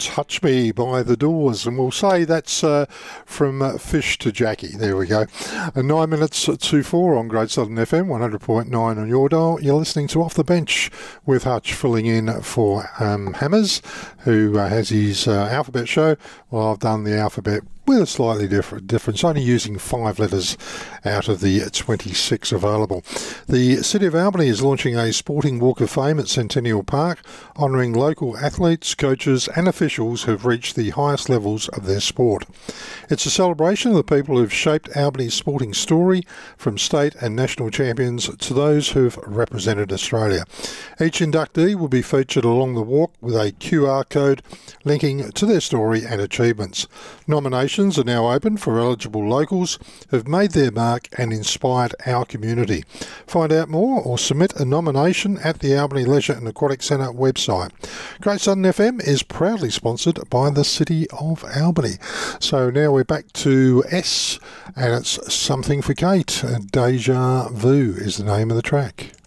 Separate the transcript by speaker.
Speaker 1: Touch Me by The Doors, and we'll say that's from Fish to Jackie. There we go. 9 minutes to 4 on Great Southern FM, 100.9 on your dial. You're listening to Off the Bench with Hutch filling in for Hammers, who has his alphabet show. Well, I've done the alphabet with a slightly difference, only using 5 letters out of the 26 available. The City of Albany is launching a sporting walk of fame at Centennial Park, honouring local athletes, coaches and officials who have reached the highest levels of their sport. It's a celebration of the people who've shaped Albany's sporting story, from state and national champions to those who've represented Australia. Each inductee will be featured along the walk with a QR code linking to their story and achievements. Nominations are now open for eligible locals who've made their mark and inspired our community. Find out more or submit a nomination at the Albany Leisure and Aquatic Centre website. Great Southern FM is proudly sponsored by the City of Albany. So now we're back to S, and it's Something for Kate. Deja Vu is the name of the track.